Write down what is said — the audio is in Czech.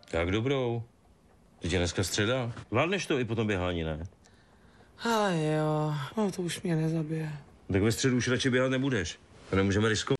Jak dobrou? Teď je dneska středa. Vládneš to i po tom běhání, ne? A jo, no to už mě nezabije. Tak ve středu už radši běhat nebudeš. To nemůžeme riskovat.